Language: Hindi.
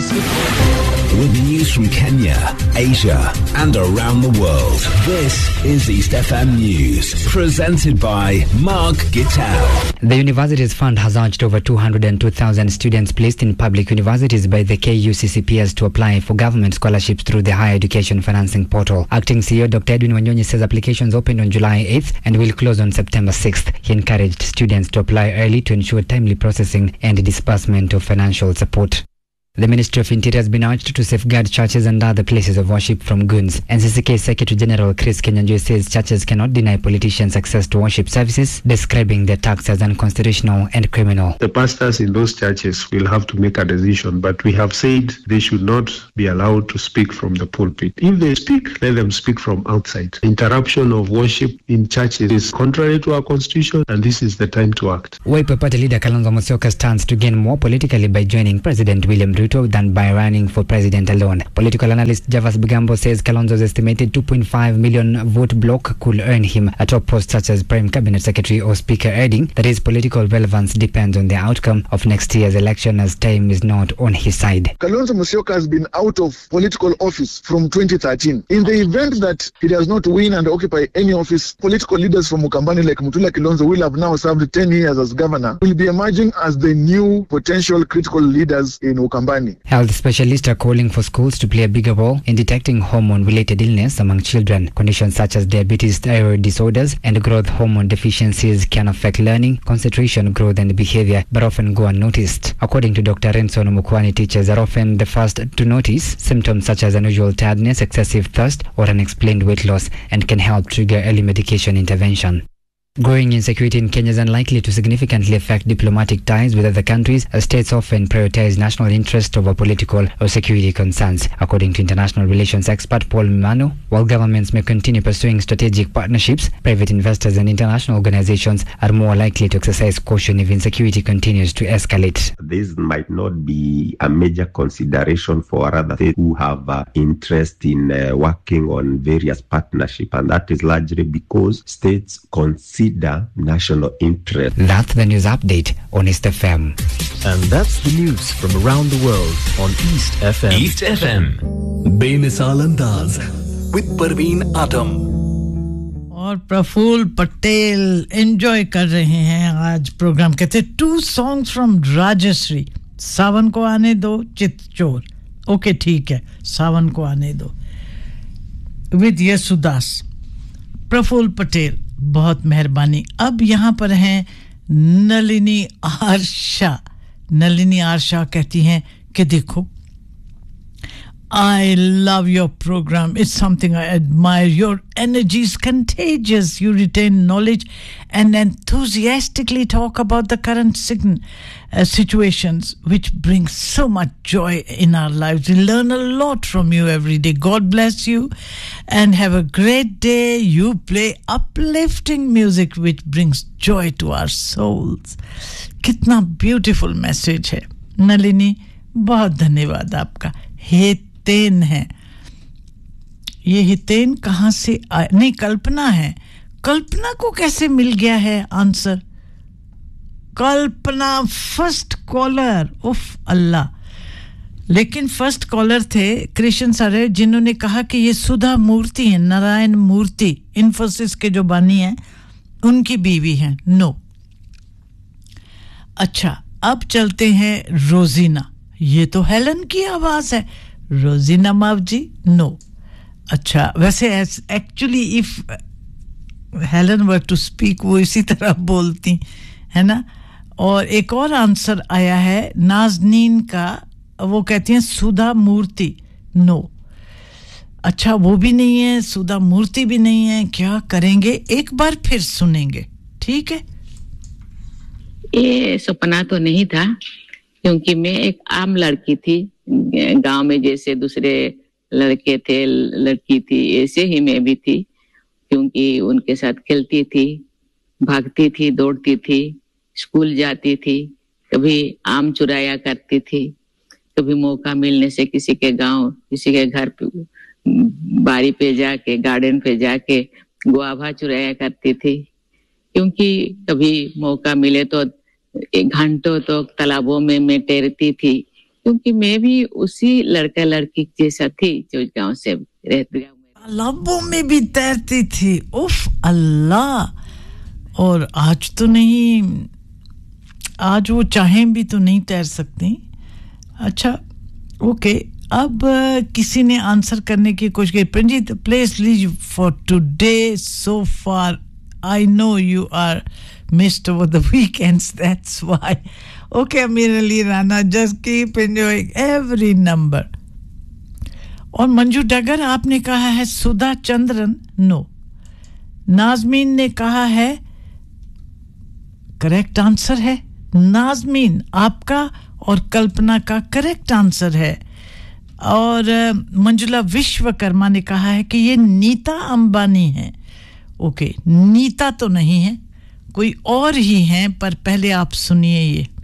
With news from Kenya, Asia, and around the world. This is East FM News, presented by Mark Gittal. The university's fund has urged over 202,000 students placed in public universities by the KUCCPS to apply for government scholarships through the Higher Education Financing Portal. Acting CEO Dr. Edwin Wanyonyi says applications opened on July 8th and will close on September 6th. He encouraged students to apply early to ensure timely processing and disbursement of financial support. The Ministry of Interior has been urged to safeguard churches and other places of worship from goons. NCCK Secretary General Chris Kenyanjui says churches cannot deny politicians access to worship services, describing the attacks as unconstitutional and criminal. The pastors in those churches will have to make a decision, but we have said they should not be allowed to speak from the pulpit. If they speak, let them speak from outside. Interruption of worship in churches is contrary to our constitution, and this is the time to act. Wiper Party leader Kalonzo Musyoka stands to gain more politically by joining President William Ruto than by running for president alone. Political analyst Javas Bigambo says Kalonzo's estimated 2.5 million vote block could earn him a top post such as Prime Cabinet Secretary or Speaker, adding that his political relevance depends on the outcome of next year's election as time is not on his side. Kalonzo Musyoka has been out of political office from 2013. In the event that he does not win and occupy any office, political leaders from Ukambani like Mutula Kilonzo will have now served 10 years as governor, will be emerging as the new potential critical leaders in Ukambani. Health specialists are calling for schools to play a bigger role in detecting hormone-related illness among children. Conditions such as diabetes, thyroid disorders, and growth hormone deficiencies can affect learning, concentration, growth, and behavior, but often go unnoticed. According to Dr. Renson Mukwani, teachers are often the first to notice symptoms such as unusual tiredness, excessive thirst, or unexplained weight loss, and can help trigger early medication intervention. Growing insecurity in Kenya is unlikely to significantly affect diplomatic ties with other countries, as states often prioritize national interest over political or security concerns. According to international relations expert Paul Mimano, while governments may continue pursuing strategic partnerships, private investors and international organizations are more likely to exercise caution if insecurity continues to escalate. This might not be a major consideration for other states who have interest in working on various partnerships, and that is largely because states consider national interest. That's the news update on East FM. And that's the news from around the world on East FM. East FM. Bemisal Andaz with Parveen Adam. और प्रफुल्ल पटेल एंजॉय कर रहे हैं आज प्रोग्राम कहते 2 songs from राजश्री. सावन को आने दो चितचोर. ओके ठीक है, सावन को आने दो विद यसुदास. प्रफुल्ल पटेल, बहुत मेहरबानी. अब यहाँ पर हैं नलिनी आरशा. नलिनी आरशा कहती हैं कि देखो, I love your program. It's something I admire. Your energy is contagious. You retain knowledge and enthusiastically talk about the current situations, which bring so much joy in our lives. We learn a lot from you every day. God bless you and have a great day. You play uplifting music which brings joy to our souls. कितना beautiful message है. नलिनी, बहुत धन्यवाद आपका. हितेन है. ये हितेन कहाँ से आया? नहीं, कल्पना है. कल्पना को कैसे मिल गया है आंसर? कल्पना फर्स्ट कॉलर. उफ अल्लाह. लेकिन फर्स्ट कॉलर थे कृष्ण सर, जिन्होंने कहा कि ये सुधा मूर्ति है, नारायण मूर्ति, इन्फोसिस के जो बानी हैं उनकी बीवी हैं. नो. अच्छा, अब चलते हैं रोजीना. ये तो हेलन की आवाज है. रोजीना माव जी. नो. अच्छा, वैसे actually if Helen were to speak वो इसी तरह बोलती है ना. और एक और आंसर आया है नाजनीन का. वो कहती हैं सुधा मूर्ति. नो. अच्छा, वो भी नहीं है, सुधा मूर्ति भी नहीं है. क्या करेंगे? एक बार फिर सुनेंगे, ठीक है? ये सपना तो नहीं था, क्योंकि मैं एक आम लड़की थी. गांव में जैसे दूसरे लड़के थे, लड़की थी, ऐसे ही मैं भी थी. क्योंकि उनके साथ खेलती थी, भागती थी, दौड़ती थी, स्कूल जाती थी, कभी आम चुराया करती थी, कभी मौका मिलने से किसी के गांव, किसी के घर पे, बारी पे जाके, गार्डन पे जाके गुआवा चुराया करती थी. क्योंकि कभी मौका मिले तो 1 घंटों तो तालाबों में मैं तैरती थी. क्योंकि मैं भी उसी लड़का लड़की जैसा थी जो गांव से रहती। तालाबों में भी तैरती थी, उफ अल्लाह। और आज तो नहीं, आज वो चाहें भी तो नहीं तैर सकती। अच्छा ओके, अब किसी ने आंसर करने की कोशिश की। Pranjit, please leave for today. So far, I know you are missed over the weekends. That's why. Okay, Amir Ali Rana, just keep enjoying every number. और मंजू डगर आपने कहा है सुधा चंद्रन, नो। नाजमीन ने कहा है करेक्ट आंसर है। नाजमीन आपका और कल्पना का करेक्ट आंसर है। और मंजुला विश्वकर्मा ने कहा है कि ये नीता अंबानी है। ओके, नीता तो नहीं है, कोई और ही हैं, पर पहले आप सुनिए ये।